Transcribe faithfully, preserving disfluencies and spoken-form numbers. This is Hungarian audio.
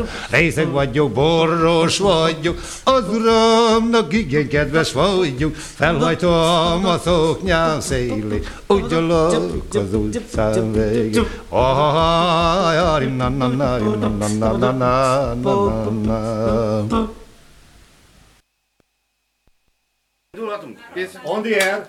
Részeg vagyok, boros vagyok, az uramnak igen kedves vagyok, felhajtom a szoknyám szélét, úgy gyalog az utcán végén. Ajaj, na na na na na na na na na na. On the air.